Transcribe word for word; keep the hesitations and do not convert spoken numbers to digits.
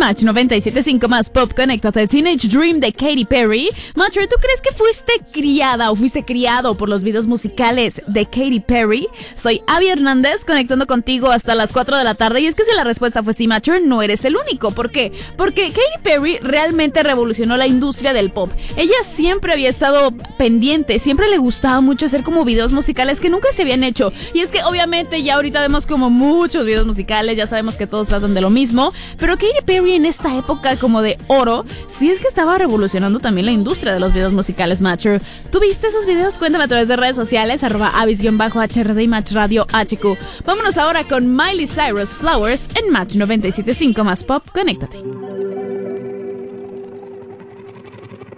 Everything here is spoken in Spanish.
Match noventa y siete punto cinco más Pop, conéctate. Teenage Dream de Katy Perry. Macho, ¿tú crees que fuiste criada o fuiste criado por los videos musicales de Katy Perry? Soy Abby Hernández, conectando contigo hasta las cuatro de la tarde. Y es que si la respuesta fue sí, Macho, no eres el único. ¿Por qué? Porque Katy Perry realmente revolucionó la industria del pop. Ella siempre había estado pendiente, siempre le gustaba mucho hacer como videos musicales que nunca se habían hecho. Y es que obviamente ya ahorita vemos como muchos videos musicales, ya sabemos que todos tratan de lo mismo, pero Katy Perry en esta época como de oro, sí es que estaba revolucionando también la industria de los videos musicales, Matcher. ¿Tú viste esos videos? Cuéntame a través de redes sociales, arroba avis-H R D y Match Radio H Q. Vámonos ahora con Miley Cyrus Flowers en Match noventa y siete punto cinco más Pop, conéctate.